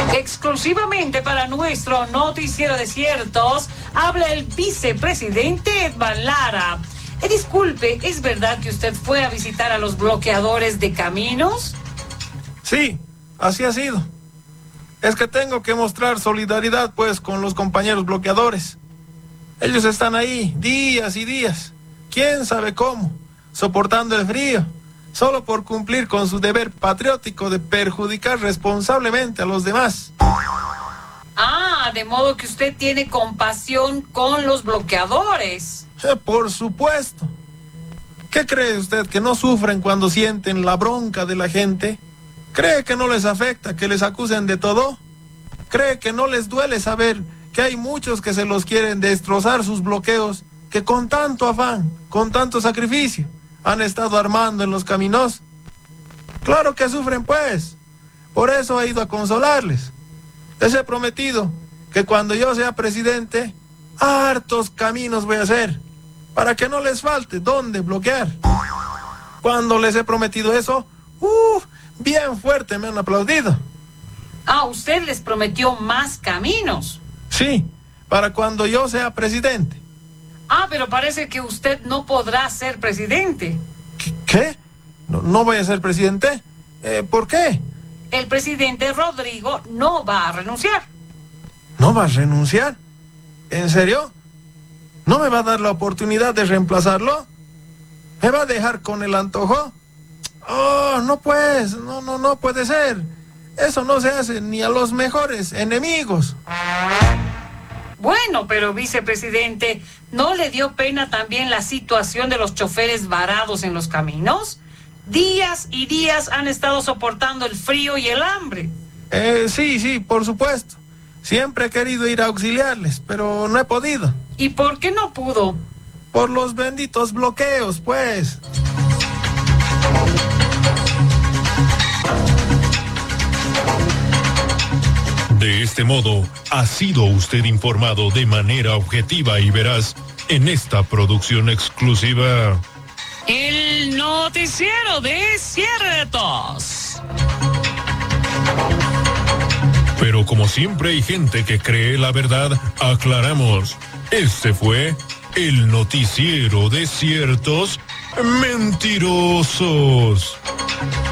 Exclusivamente para nuestro noticiero Desiertos, habla el vicepresidente Edman Lara. Disculpe, ¿es verdad que usted fue a visitar a los bloqueadores de caminos? Sí, así ha sido. Es que tengo que mostrar solidaridad, pues, con los compañeros bloqueadores. Ellos están ahí días y días, quién sabe cómo, soportando el frío, solo por cumplir con su deber patriótico de perjudicar responsablemente a los demás. Ah, de modo que usted tiene compasión con los bloqueadores. Por supuesto. ¿Qué cree usted, que no sufren cuando sienten la bronca de la gente? ¿Cree que no les afecta que les acusen de todo? ¿Cree que no les duele saber que hay muchos que se los quieren destrozar sus bloqueos, que con tanto afán, con tanto sacrificio, han estado armando en los caminos? Claro que sufren, pues. Por eso he ido a consolarles. Les he prometido que cuando yo sea presidente, hartos caminos voy a hacer, para que no les falte dónde bloquear. Cuando les he prometido eso, bien fuerte me han aplaudido. Ah, usted les prometió más caminos. Sí, para cuando yo sea presidente. Ah, pero parece que usted no podrá ser presidente. ¿Qué? ¿No voy a ser presidente? ¿Por qué? El presidente Rodrigo no va a renunciar. ¿No va a renunciar? ¿En serio? ¿No me va a dar la oportunidad de reemplazarlo? ¿Me va a dejar con el antojo? Oh, no pues, no puede ser. Eso no se hace ni a los mejores enemigos. Bueno, pero vicepresidente, ¿no le dio pena también la situación de los choferes varados en los caminos? Días y días han estado soportando el frío y el hambre. Sí, por supuesto. Siempre he querido ir a auxiliarles, pero no he podido. ¿Y por qué no pudo? Por los benditos bloqueos, pues. De este modo, ha sido usted informado de manera objetiva y veraz en esta producción exclusiva. El noticiero Desiertos. Pero como siempre hay gente que cree la verdad, aclaramos. Este fue el noticiero Desiertos Mentirosos.